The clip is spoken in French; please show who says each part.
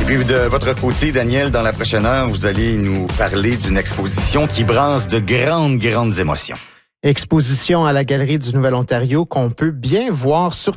Speaker 1: Puis de votre côté, Daniel, dans la prochaine heure, vous allez nous parler d'une exposition qui brasse de grandes émotions.
Speaker 2: Exposition à la Galerie du Nouvel-Ontario qu'on peut bien voir sur